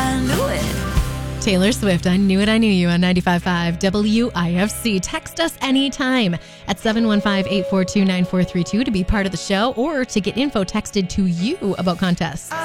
I knew it. Taylor Swift, I Knew It, I Knew You on 95.5 WIFC. Text us anytime at 715-842-9432 to be part of the show or to get info texted to you about contests.